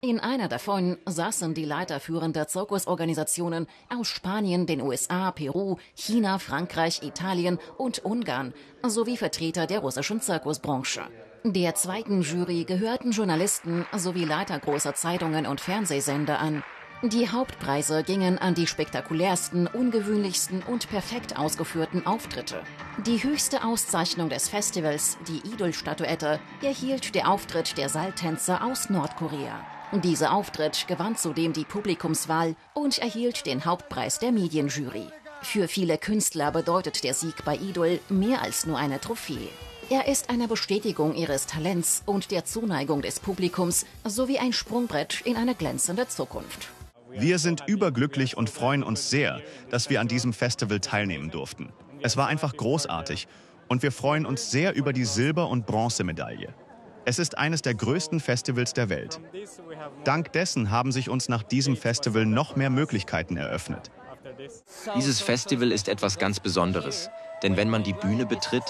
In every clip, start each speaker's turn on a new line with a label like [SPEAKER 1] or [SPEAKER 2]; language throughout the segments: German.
[SPEAKER 1] In einer davon saßen die Leiter führender Zirkusorganisationen aus Spanien, den USA, Peru, China, Frankreich, Italien und Ungarn sowie Vertreter der russischen Zirkusbranche. Der zweiten Jury gehörten Journalisten sowie Leiter großer Zeitungen und Fernsehsender an. Die Hauptpreise gingen an die spektakulärsten, ungewöhnlichsten und perfekt ausgeführten Auftritte. Die höchste Auszeichnung des Festivals, die Idol-Statuette, erhielt der Auftritt der Seiltänzer aus Nordkorea. Dieser Auftritt gewann zudem die Publikumswahl und erhielt den Hauptpreis der Medienjury. Für viele Künstler bedeutet der Sieg bei Idol mehr als nur eine Trophäe. Er ist eine Bestätigung ihres Talents und der Zuneigung des Publikums sowie ein Sprungbrett in eine glänzende Zukunft.
[SPEAKER 2] Wir sind überglücklich und freuen uns sehr, dass wir an diesem Festival teilnehmen durften. Es war einfach großartig und wir freuen uns sehr über die Silber- und Bronzemedaille. Es ist eines der größten Festivals der Welt. Dank dessen haben sich uns nach diesem Festival noch mehr Möglichkeiten eröffnet.
[SPEAKER 3] Dieses Festival ist etwas ganz Besonderes, denn wenn man die Bühne betritt,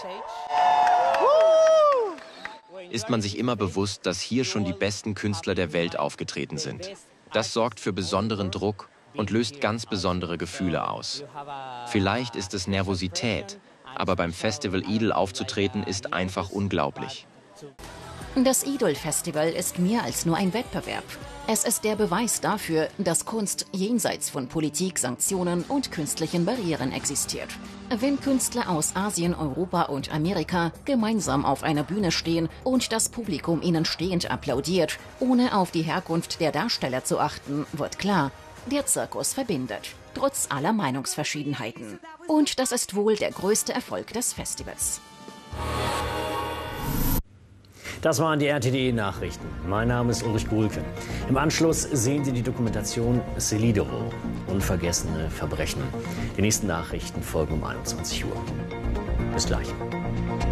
[SPEAKER 3] ist man sich immer bewusst, dass hier schon die besten Künstler der Welt aufgetreten sind. Das sorgt für besonderen Druck und löst ganz besondere Gefühle aus. Vielleicht ist es Nervosität, aber beim Festival Idol aufzutreten ist einfach unglaublich.
[SPEAKER 1] Das Idol-Festival ist mehr als nur ein Wettbewerb. Es ist der Beweis dafür, dass Kunst jenseits von Politik, Sanktionen und künstlichen Barrieren existiert. Wenn Künstler aus Asien, Europa und Amerika gemeinsam auf einer Bühne stehen und das Publikum ihnen stehend applaudiert, ohne auf die Herkunft der Darsteller zu achten, wird klar, der Zirkus verbindet, trotz aller Meinungsverschiedenheiten. Und das ist wohl der größte Erfolg des Festivals.
[SPEAKER 4] Das waren die RTDE-Nachrichten. Mein Name ist Ulrich Gulke. Im Anschluss sehen Sie die Dokumentation Selidero, unvergessene Verbrechen. Die nächsten Nachrichten folgen um 21 Uhr. Bis gleich.